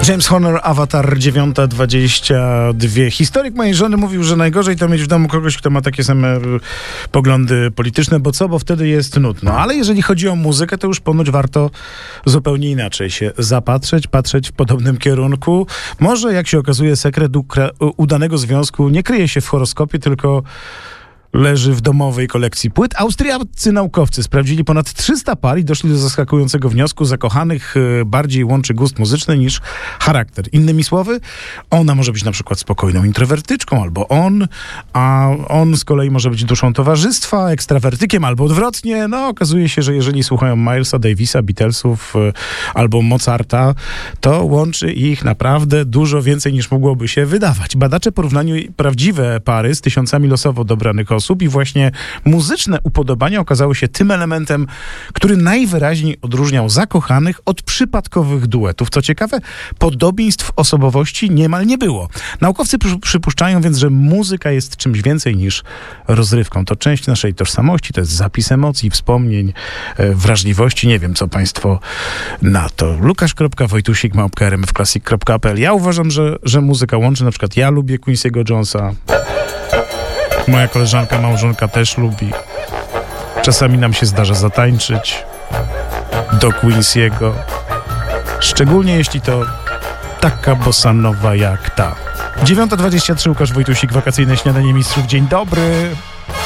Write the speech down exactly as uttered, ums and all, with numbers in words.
James Horner, Avatar, dziewiąta dwadzieścia dwa. Historyk mojej żony mówił, że najgorzej to mieć w domu kogoś, kto ma takie same poglądy polityczne, bo co? Bo wtedy jest nudno. Ale jeżeli chodzi o muzykę, to już ponoć warto zupełnie inaczej się zapatrzeć, patrzeć w podobnym kierunku. Może, jak się okazuje, sekret udanego związku nie kryje się w horoskopie, tylko leży w domowej kolekcji płyt. Austriacy naukowcy sprawdzili ponad trzysta par i doszli do zaskakującego wniosku: zakochanych bardziej łączy gust muzyczny niż charakter. Innymi słowy, ona może być na przykład spokojną introwertyczką, albo on, a on z kolei może być duszą towarzystwa, ekstrawertykiem, albo odwrotnie. No, okazuje się, że jeżeli słuchają Milesa Davisa, Beatlesów albo Mozarta, to łączy ich naprawdę dużo więcej niż mogłoby się wydawać. Badacze porównali prawdziwe pary z tysiącami losowo dobranych osób i właśnie muzyczne upodobania okazały się tym elementem, który najwyraźniej odróżniał zakochanych od przypadkowych duetów. Co ciekawe, podobieństw osobowości niemal nie było. Naukowcy przy, przypuszczają więc, że muzyka jest czymś więcej niż rozrywką. To część naszej tożsamości, to jest zapis emocji, wspomnień, e, wrażliwości. Nie wiem, co państwo na to. Łukasz kropka wojtusik małpka r m f classic kropka p l. Ja uważam, że, że muzyka łączy. Na przykład ja lubię Quincy'ego Jonesa. Moja koleżanka, małżonka też lubi. Czasami nam się zdarza zatańczyć do Quincy'ego. Szczególnie jeśli to taka bossa nowa jak ta. dziewiąta dwadzieścia trzy, Łukasz Wojtusik, wakacyjne śniadanie mistrzów. Dzień dobry.